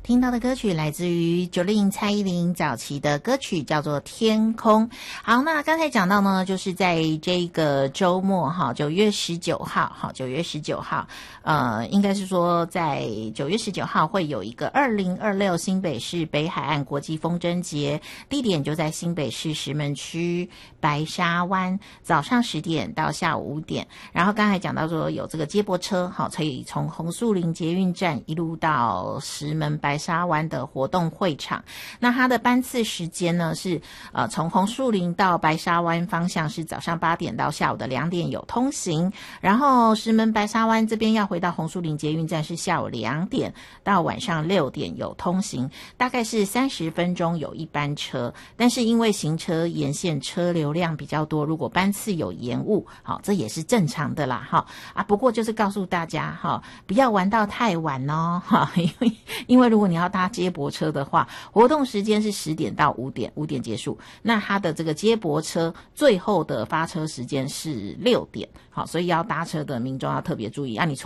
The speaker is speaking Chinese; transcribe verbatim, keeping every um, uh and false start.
听到的歌曲来自于九零蔡依林早期的歌曲，叫做《天空》。好，那刚才讲到呢，就是在这个周末哈，九月十九号，好，九月十九号，呃，应该是说在九月十九号会有一个二零二六新北市北海岸国际风筝节，地点就在新北市石门区白沙湾，早上十点到下午五点。然后刚才讲到说有这个接驳车，好，可以从红树林捷运站一路到石门白沙湾的活动会场。那它的班次时间呢是呃从红树林到白沙湾方向是早上八点到下午的两点有通行，然后石门白沙湾这边要回到红树林捷运站是下午两点到晚上六点有通行，大概是三十分钟有一班车，但是因为行车沿线车流量比较多，如果班次有延误，好，这也是正常的啦哈啊。不过就是告诉大家哈，不要玩到太晚哦哈，因为因为如果你要搭接驳车的话，活动时间是十点到五点，五点结束。那它的这个接驳车最后的发车时间是六点，好，所以要搭车的民众要特别注意啊，你